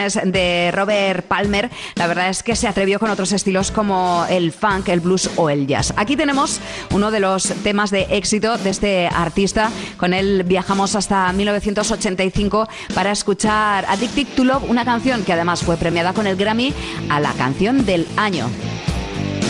de Robert Palmer, la verdad es que se atrevió con otros estilos como el funk, el blues o el jazz. Aquí tenemos uno de los temas de éxito de este artista. Con él viajamos hasta 1985 para escuchar Addicted to Love, una canción que además fue premiada con el Grammy a la canción del año.